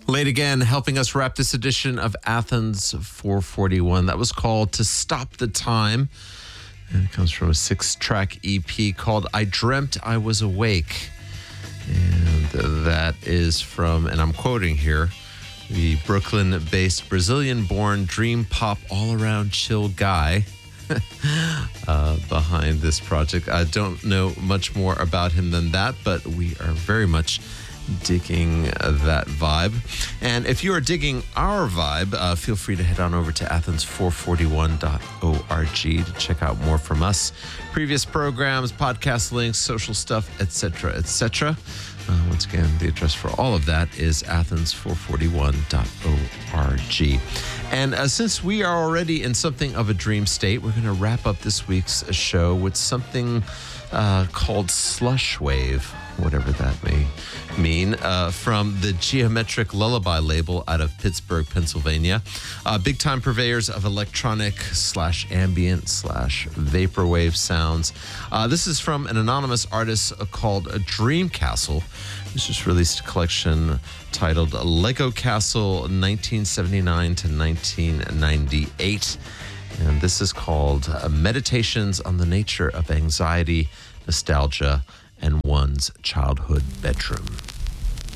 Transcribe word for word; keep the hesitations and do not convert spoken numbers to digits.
Late again, helping us wrap this edition of Athens four forty-one. That was called To Stop the Time. And it comes from a six-track E P called I Dreamt I Was Awake. And that is from, and I'm quoting here, the Brooklyn-based Brazilian-born dream pop all-around chill guy uh, behind this project. I don't know much more about him than that, but we are very much digging that vibe. And if you are digging our vibe, uh, feel free to head on over to athens four forty-one dot org to check out more from us. Previous programs, podcast links, social stuff, et cetera, et cetera. Uh, once again, the address for all of that is athens four forty-one dot org. And uh, since we are already in something of a dream state, we're going to wrap up this week's show with something uh, called Slush Wave, whatever that may mean, uh, from the Geometric Lullaby label out of Pittsburgh, Pennsylvania. Uh, big-time purveyors of electronic slash ambient slash vaporwave sounds. Uh, this is from an anonymous artist called Dream Castle, who's just released a collection titled Lego Castle nineteen seventy-nine to nineteen ninety-eight. And this is called uh, Meditations on the Nature of Anxiety, Nostalgia, and One's Childhood Bedroom.